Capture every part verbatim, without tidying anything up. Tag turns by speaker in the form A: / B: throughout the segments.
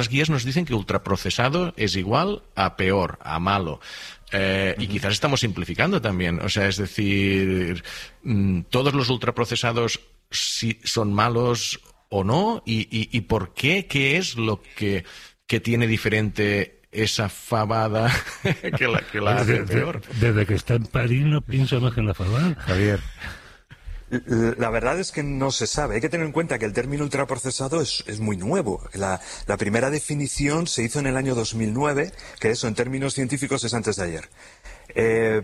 A: las guías nos dicen que ultraprocesado es igual a peor, a malo. Eh, y quizás estamos simplificando también. O sea, es decir, todos los ultraprocesados si son malos o no, y, y, y por qué, qué es lo que, que tiene diferente esa fabada que la, que la hace peor.
B: Desde que está en París no pienso más que en la fabada.
C: Javier.
D: La verdad es que no se sabe. Hay que tener en cuenta que el término ultraprocesado es, es muy nuevo. La, la primera definición se hizo en el año dos mil nueve, que eso en términos científicos es antes de ayer. Eh,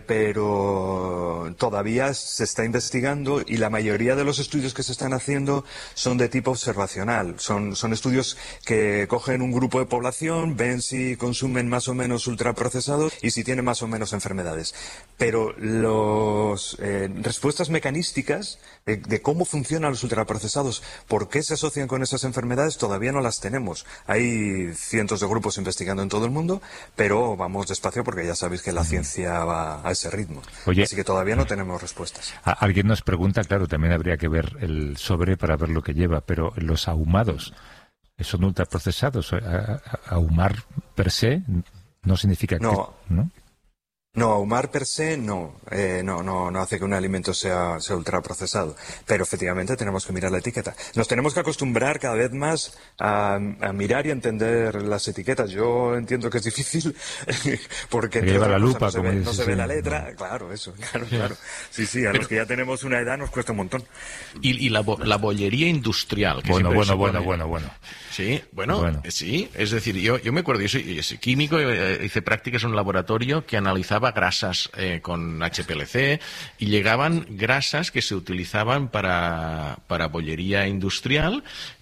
D: pero todavía se está investigando y la mayoría de los estudios que se están haciendo son de tipo observacional. Son, son estudios que cogen un grupo de población, ven si consumen más o menos ultraprocesados y si tienen más o menos enfermedades. Pero las eh, respuestas mecanísticas de, de cómo funcionan los ultraprocesados, por qué se asocian con esas enfermedades, todavía no las tenemos. Hay cientos de grupos investigando en todo el mundo, pero vamos despacio porque ya sabéis que la ciencia va a ese ritmo.
C: Oye,
D: así que todavía no tenemos respuestas.
C: Alguien nos pregunta, claro, también habría que ver el sobre para ver lo que lleva, pero los ahumados son ultraprocesados. Ahumar per se no significa
D: no.
C: que... ¿no?
D: No, ahumar per se no, eh, no, no, no hace que un alimento sea, sea ultraprocesado, pero efectivamente tenemos que mirar la etiqueta. Nos tenemos que acostumbrar cada vez más a, a mirar y entender las etiquetas. Yo entiendo que es difícil porque
C: lleva la lupa,
D: no se, ve, no se
C: sí,
D: ve la
C: sí,
D: letra,
C: no.
D: claro, eso, claro, claro. Sí, sí, a pero, los que ya tenemos una edad nos cuesta un montón.
A: Y, y la, la bollería industrial. Que
C: bueno, bueno, bueno,
A: pone...
C: bueno, bueno.
A: Sí, bueno,
C: bueno,
A: sí, es decir, yo, yo me acuerdo, yo soy, yo soy químico, eh, hice prácticas en un laboratorio que analizaba grasas eh, con H P L C y llegaban grasas que se utilizaban para, para bollería industrial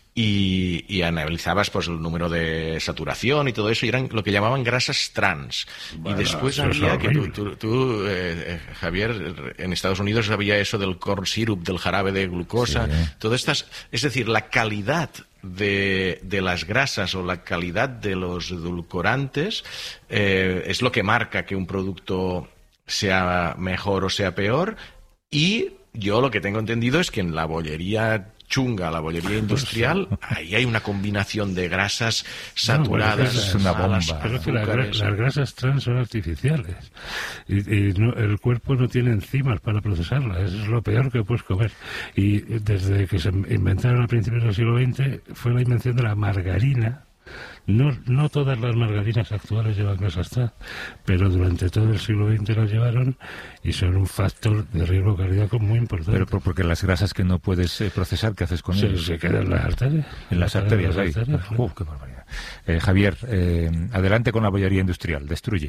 A: y, y analizabas pues el número de saturación y todo eso y eran lo que llamaban grasas trans. Bueno, y después había que tú, tú, tú eh, Javier, en Estados Unidos había eso del corn syrup, del jarabe de glucosa, sí. Todas estas, es decir, la calidad De, de las grasas o la calidad de los edulcorantes eh, es lo que marca que un producto sea mejor o sea peor. Y yo lo que tengo entendido es que en la bollería chunga, la bollería industrial, ahí hay una combinación de grasas saturadas.
B: No,
C: es una bomba.
B: Pero es que las, las grasas trans son artificiales y, y no, el cuerpo no tiene enzimas para procesarlas. Eso es lo peor que puedes comer. Y desde que se inventaron a principios del siglo veinte fue la invención de la margarina. No, no todas las margarinas actuales llevan grasas trans, pero durante todo el siglo veinte las llevaron y son un factor de riesgo cardíaco muy importante.
C: Pero por, porque las grasas que no puedes eh, procesar, ¿qué haces con
B: se,
C: ellas?
B: Se quedan en las arterias.
C: En las arterias, ahí. Uh, qué barbaridad. Eh, Javier, eh, adelante con la bollería industrial. Destruye.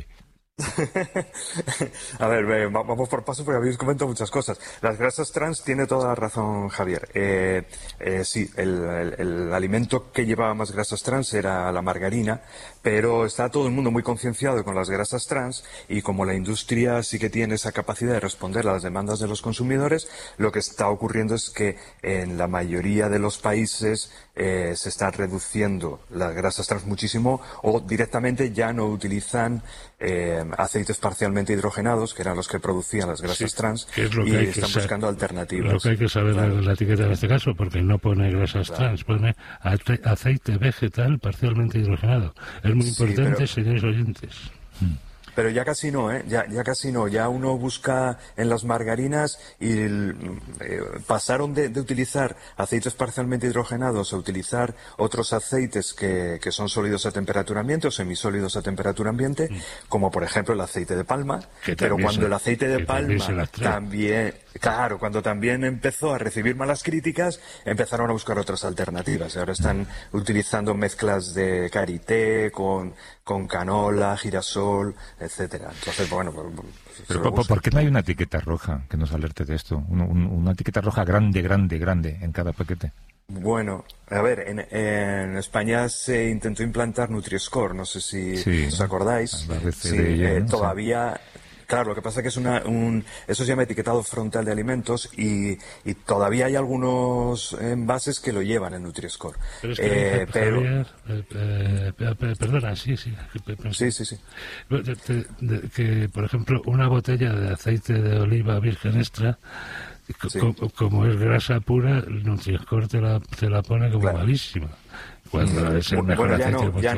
D: A ver, vamos por paso porque habéis comentado muchas cosas. Las grasas trans tiene toda la razón Javier. Eh, eh, sí, el, el, el alimento que llevaba más grasas trans era la margarina, pero está todo el mundo muy concienciado con las grasas trans y como la industria sí que tiene esa capacidad de responder a las demandas de los consumidores, lo que está ocurriendo es que en la mayoría de los países eh, se están reduciendo las grasas trans muchísimo o directamente ya no utilizan eh, aceites parcialmente hidrogenados, que eran los que producían las grasas sí, trans,
B: que es lo que
D: y
B: hay
D: están
B: que
D: buscando
B: saber,
D: alternativas.
B: Lo que hay que saber claro. de la etiqueta en este caso, porque no pone grasas claro. trans, pone aceite vegetal parcialmente hidrogenado. Es muy importante, sí, pero... señores oyentes.
D: Hmm. Pero ya casi no, ¿eh? Ya, ya casi no. Ya uno busca en las margarinas y el, eh, pasaron de, de utilizar aceites parcialmente hidrogenados a utilizar otros aceites que, que son sólidos a temperatura ambiente o semisólidos a temperatura ambiente, mm. como por ejemplo el aceite de palma. Pero cuando se, el aceite de palma también, claro, cuando también empezó a recibir malas críticas, empezaron a buscar otras alternativas. Y ahora están mm. utilizando mezclas de karité con, con canola, girasol, etcétera. Entonces, bueno, pues,
C: pero ¿por, ¿por qué no hay una etiqueta roja que nos alerte de esto? Un, un, una etiqueta roja grande, grande, grande en cada paquete.
D: Bueno, a ver, en, en España se intentó implantar Nutri-Score, no sé si
C: sí,
D: os acordáis.
C: Sí,
D: eh,
C: ¿no?
D: Todavía... Claro, lo que pasa es que es una, un, eso se llama etiquetado frontal de alimentos y, y todavía hay algunos envases que lo llevan en Nutri-Score.
B: Pero es que, eh, pero... Javier, eh, eh, eh, perdona, sí, sí.
D: Sí, sí, sí.
B: De, de, de, que, por ejemplo, una botella de aceite de oliva virgen extra, sí. co como es grasa pura, el Nutri-Score te la, te la pone como claro. malísima. Cuando es el mejor
D: bueno, ya
B: aceite
D: no, ya